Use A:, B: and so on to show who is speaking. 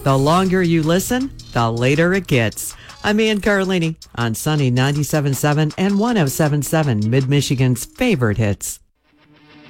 A: The longer you listen, the later it gets. I'm Ann Carlini on Sunny 97.7 and 107.7, Mid-Michigan's favorite hits.